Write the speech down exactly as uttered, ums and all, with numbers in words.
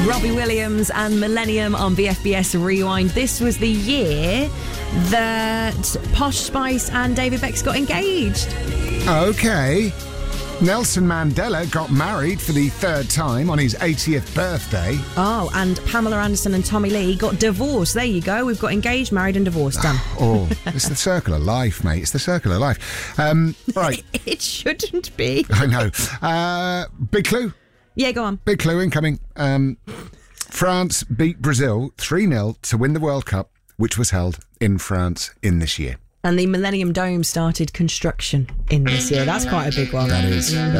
Robbie Williams and Millennium on V F B S Rewind. This was the year that Posh Spice and David Becks got engaged. Okay. Nelson Mandela got married for the third time on his eightieth birthday. Oh, and Pamela Anderson and Tommy Lee got divorced. There you go. We've got engaged, married and divorced. Done. Oh, it's the circle of life, mate. It's the circle of life. Um, right. It shouldn't be. I know. Uh, big clue. Yeah, go on. Big clue incoming. Um, France beat Brazil three nil to win the World Cup, which was held in France in this year. And the Millennium Dome started construction in this year. That's quite a big one. That is.